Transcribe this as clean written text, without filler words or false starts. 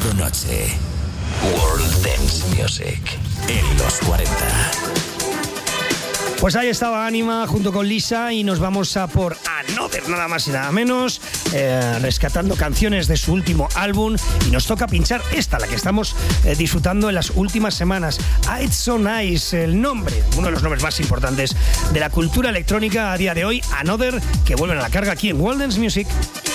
Sábado noche, World Dance Music en los 40. Pues ahí estaba Anima junto con Lisa y nos vamos a por Another, nada más y nada menos, rescatando canciones de su último álbum, y nos toca pinchar esta, la que estamos disfrutando en las últimas semanas. It's So Nice, el nombre, uno de los nombres más importantes de la cultura electrónica a día de hoy, Another, que vuelven a la carga aquí en World Dance Music.